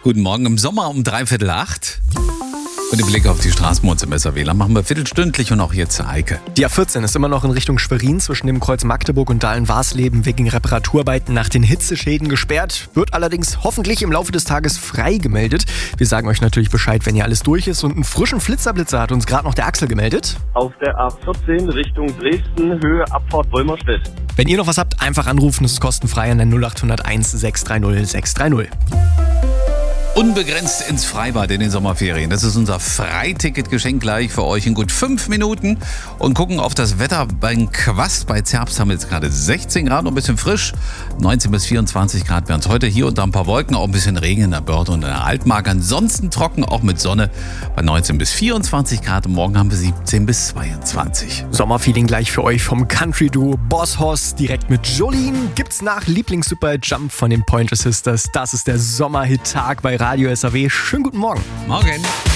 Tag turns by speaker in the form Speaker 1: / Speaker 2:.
Speaker 1: Guten Morgen im Sommer um 7:45. Und im Blick auf die Straßen bei uns im SRW-Land machen wir viertelstündlich und auch jetzt Eike.
Speaker 2: Die A14 ist immer noch in Richtung Schwerin zwischen dem Kreuz Magdeburg und Dahlen-Warsleben wegen Reparaturarbeiten nach den Hitzeschäden gesperrt. Wird allerdings hoffentlich im Laufe des Tages frei gemeldet. Wir sagen euch natürlich Bescheid, wenn hier alles durch ist. Und einen frischen Flitzer hat uns gerade noch der Axel gemeldet.
Speaker 3: Auf der A14 Richtung Dresden, Höhe Abfahrt Wolmerstedt.
Speaker 2: Wenn ihr noch was habt, einfach anrufen. Das ist kostenfrei an der 0801 630 630.
Speaker 1: Unbegrenzt ins Freibad in den Sommerferien. Das ist unser Freiticketgeschenk gleich für euch in gut 5 Minuten. Und gucken auf das Wetter beim Quast. Bei Zerbst haben wir jetzt gerade 16 Grad, noch ein bisschen frisch. 19 bis 24 Grad wären es heute. Hier und da ein paar Wolken, auch ein bisschen Regen in der Börde und in der Altmark. Ansonsten trocken, auch mit Sonne bei 19 bis 24 Grad. Und morgen haben wir 17 bis 22.
Speaker 2: Sommerfeeling gleich für euch vom Country-Duo Boss Hoss direkt mit Jolene. Gibt's nach Lieblings-Super-Jump von den Pointer Sisters. Das ist der Sommerhit-Tag bei Radio SRW. Schönen guten Morgen.
Speaker 1: Morgen.